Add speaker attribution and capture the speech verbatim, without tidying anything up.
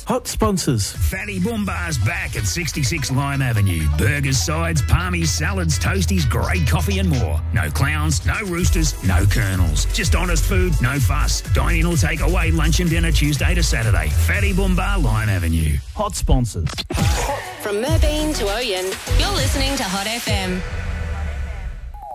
Speaker 1: Hot sponsors.
Speaker 2: Fatty Boombar's back at sixty-six Lime Avenue. Burgers, sides, palmies, salads, toasties, great coffee and more. No clowns, no roosters, no colonels. Just honest food, no fuss. Dine in or take away lunch and dinner Tuesday to Saturday. Fatty Boombar, Lime Avenue.
Speaker 1: Hot sponsors.
Speaker 3: From Merbeen to Oyen, you're listening to Hot F M.